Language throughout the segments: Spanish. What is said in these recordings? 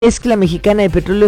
Mezcla Mexicana de Petróleo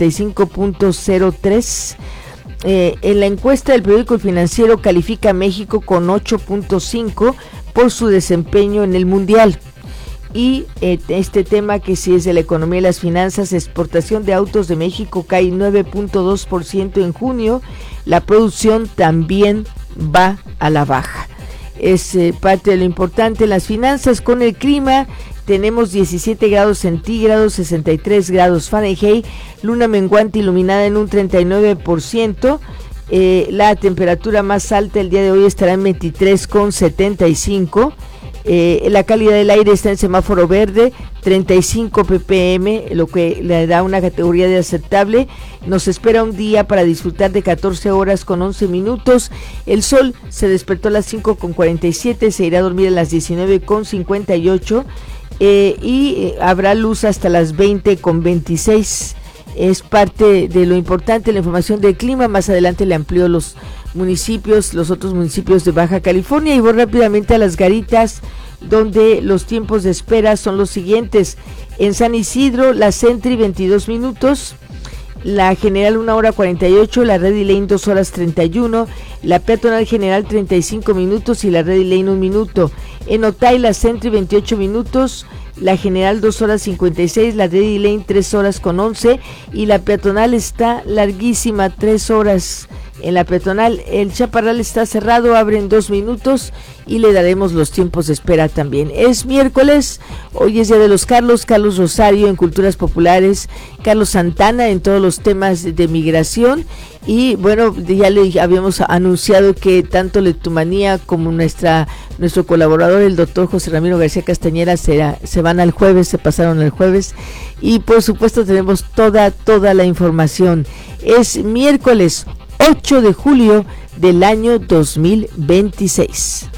65.03. En la encuesta del periódico El Financiero califica a México con 8.5 por su desempeño en el Mundial. Y este tema que sí es de la economía y las finanzas, exportación de autos de México cae 9.2% en junio, la producción también va a la baja. Es parte de lo importante en las finanzas. Con el clima, tenemos 17 grados centígrados, 63 grados Fahrenheit, luna menguante iluminada en un 39%, la temperatura más alta el día de hoy estará en 23,75. La calidad del aire está en semáforo verde, 35 ppm, lo que le da una categoría de aceptable. Nos espera un día para disfrutar de 14 horas con 11 minutos. El sol se despertó a las 5:47, se irá a dormir a las 19:58 y habrá luz hasta las 20:26. Es parte de lo importante la información del clima. Más adelante le amplío los otros municipios de Baja California, y voy rápidamente a las Garitas, donde los tiempos de espera son los siguientes. En San Isidro, la Sentry 22 minutos, la General 1 hora 48, la Ready Lane 2 horas 31, la Peatonal General 35 minutos y la Ready Lane 1 minuto. En Otay, la Sentry 28 minutos, la General 2 horas 56, la Ready Lane 3 horas con 11 y la Peatonal está larguísima, 3 horas. En la Peatonal el Chaparral está cerrado, abre en 2 minutos y le daremos los tiempos de espera también. Es miércoles, hoy es Día de los Carlos Rosario en Culturas Populares, Carlos Santana en todos los temas de migración, y bueno, ya le habíamos anunciado que tanto Letumanía como nuestro colaborador, el doctor José Ramiro García Castañeda, se van al jueves, se pasaron al jueves, y por supuesto tenemos toda la información. Es miércoles 8 de julio del año 2026.